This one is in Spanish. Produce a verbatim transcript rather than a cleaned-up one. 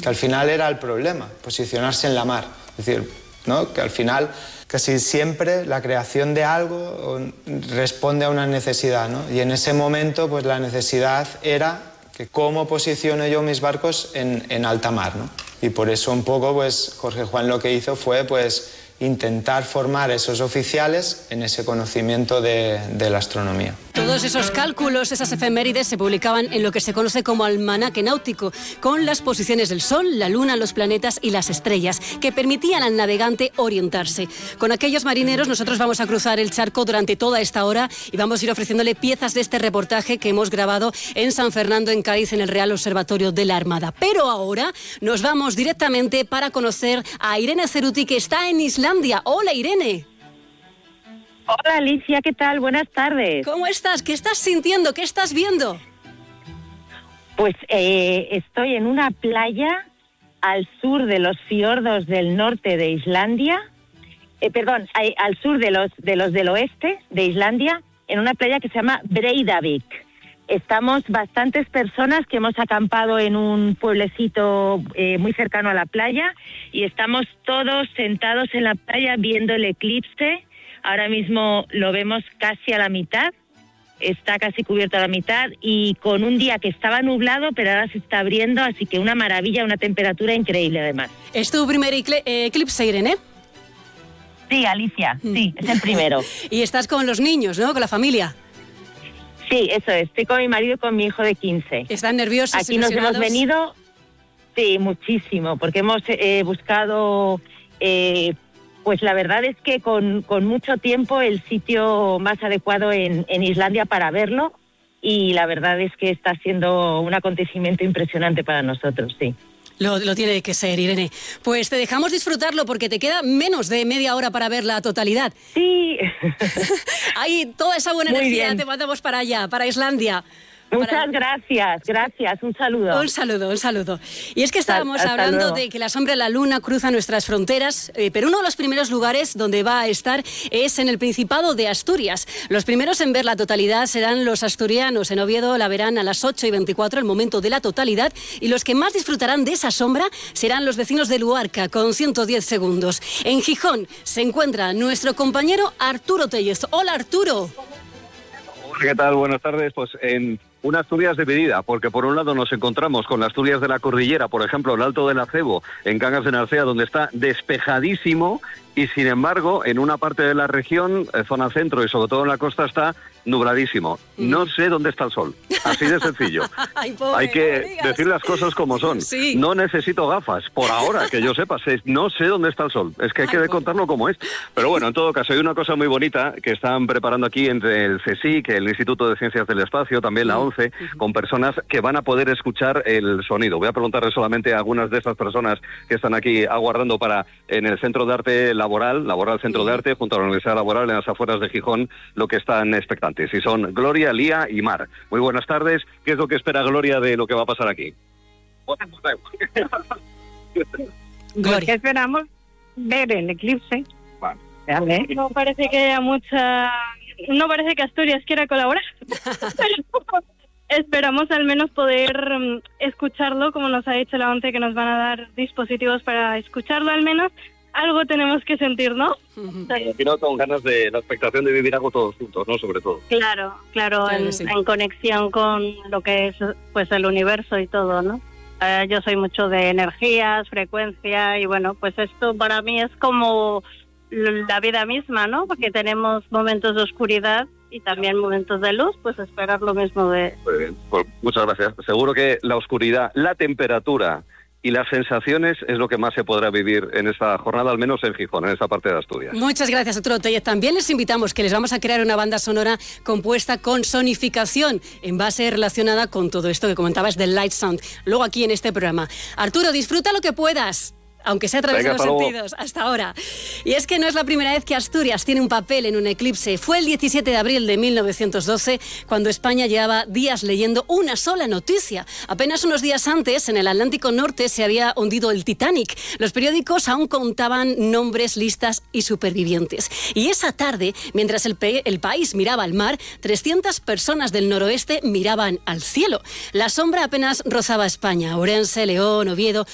que al final era el problema, posicionarse en la mar. Es decir, ¿no? Que al final casi siempre la creación de algo responde a una necesidad, ¿no? Y en ese momento pues la necesidad era que cómo posiciono yo mis barcos en, en alta mar, ¿no? Y por eso un poco pues Jorge Juan lo que hizo fue pues intentar formar esos oficiales en ese conocimiento de, de la astronomía. Todos esos cálculos, esas efemérides se publicaban en lo que se conoce como almanaque náutico, con las posiciones del Sol, la Luna, los planetas y las estrellas, que permitían al navegante orientarse. Con aquellos marineros nosotros vamos a cruzar el charco durante toda esta hora y vamos a ir ofreciéndole piezas de este reportaje que hemos grabado en San Fernando, en Cádiz, en el Real Observatorio de la Armada. Pero ahora nos vamos directamente para conocer a Irene Ceruti, que está en Islandia. Hola, Irene. Hola, Alicia, ¿qué tal? Buenas tardes. ¿Cómo estás? ¿Qué estás sintiendo? ¿Qué estás viendo? Pues eh, estoy en una playa al sur de los fiordos del norte de Islandia, eh, perdón, al sur de los, de los del oeste de Islandia, en una playa que se llama Breidavik. Estamos bastantes personas que hemos acampado en un pueblecito eh, muy cercano a la playa y estamos todos sentados en la playa viendo el eclipse. Ahora mismo lo vemos casi a la mitad, está casi cubierto a la mitad y con un día que estaba nublado, pero ahora se está abriendo, así que una maravilla, una temperatura increíble además. ¿Es tu primer eclipse, Irene? Sí, Alicia, sí, es el primero. Y estás con los niños, ¿no? Con la familia. Sí, eso es, estoy con mi marido y con mi hijo de quince. ¿Están nerviosos? Aquí nos hemos venido, sí, muchísimo, porque hemos eh, buscado... Eh, Pues la verdad es que con, con mucho tiempo el sitio más adecuado en, en Islandia para verlo y la verdad es que está siendo un acontecimiento impresionante para nosotros, sí. Lo, lo tiene que ser, Irene. Pues te dejamos disfrutarlo porque te queda menos de media hora para ver la totalidad. Sí. Ahí toda esa buena Muy energía bien. Te mandamos para allá, para Islandia. Muchas Para... gracias, gracias, un saludo. Un saludo, un saludo. Y es que estábamos Hasta hablando luego. de que la sombra de la luna cruza nuestras fronteras, eh, pero uno de los primeros lugares donde va a estar es en el Principado de Asturias. Los primeros en ver la totalidad serán los asturianos. En Oviedo la verán a las ocho y veinticuatro, el momento de la totalidad, y los que más disfrutarán de esa sombra serán los vecinos de Luarca, con ciento diez segundos. En Gijón se encuentra nuestro compañero Arturo Tellez. Hola, Arturo. Hola, ¿qué tal? Buenas tardes. Pues en una Asturias dividida, porque por un lado nos encontramos con las Asturias de la Cordillera, por ejemplo, el Alto del Acebo, en Cangas de Narcea, donde está despejadísimo, y sin embargo, en una parte de la región, eh, zona centro y sobre todo en la costa, está nubladísimo. No sé dónde está el sol, así de sencillo. Ay, pobre, Hay que no decir las cosas como son. Sí. No necesito gafas, por ahora, que yo sepa, sé- no sé dónde está el sol. Es que hay Ay, que pobre. contarlo como es. Pero bueno, en todo caso, hay una cosa muy bonita que están preparando aquí entre el CSIC, el Instituto de Ciencias del Espacio, también la ONCE, con personas que van a poder escuchar el sonido. Voy a preguntarle solamente a algunas de esas personas que están aquí aguardando para, en el Centro de Arte Laboral, Laboral Centro de Arte, junto a la Universidad Laboral, en las afueras de Gijón, lo que están expectantes. Y son Gloria, Lía y Mar. Muy buenas tardes. ¿Qué es lo que espera Gloria de lo que va a pasar aquí? Gloria. Esperamos ver el eclipse. Vale. ¿Vale? No parece que haya mucha... No parece que Asturias quiera colaborar. Pero esperamos al menos poder um, escucharlo, como nos ha dicho la ONCE, que nos van a dar dispositivos para escucharlo al menos. Algo tenemos que sentir, ¿no? Imagino con ganas de la expectación de vivir algo todos juntos, ¿no? Sobre todo. Claro, claro, Claro en, que sí. en conexión con lo que es pues el universo y todo, ¿no? Eh, yo soy mucho de energías, frecuencia y bueno, pues esto para mí es como la vida misma, ¿no? Porque tenemos momentos de oscuridad y también momentos de luz, pues esperar lo mismo de... Muy bien. Pues muchas gracias. Seguro que la oscuridad, la temperatura y las sensaciones es lo que más se podrá vivir en esta jornada, al menos en Gijón, en esta parte de Asturias. Muchas gracias, Arturo Tellez. También les invitamos que les vamos a crear una banda sonora compuesta con sonificación en base relacionada con todo esto que comentabas del Light Sound. Luego aquí en este programa. Arturo, disfruta lo que puedas, aunque sea a través Venga, de los hasta luego. sentidos, hasta ahora. Y es que no es la primera vez que Asturias tiene un papel en un eclipse. Fue el diecisiete de abril de mil novecientos doce, cuando España llevaba días leyendo una sola noticia. Apenas unos días antes, en el Atlántico Norte, se había hundido el Titanic. Los periódicos aún contaban nombres, listas y supervivientes. Y esa tarde, mientras el, pe- el país miraba al mar, trescientas personas del noroeste miraban al cielo. La sombra apenas rozaba España. Orense, León, Oviedo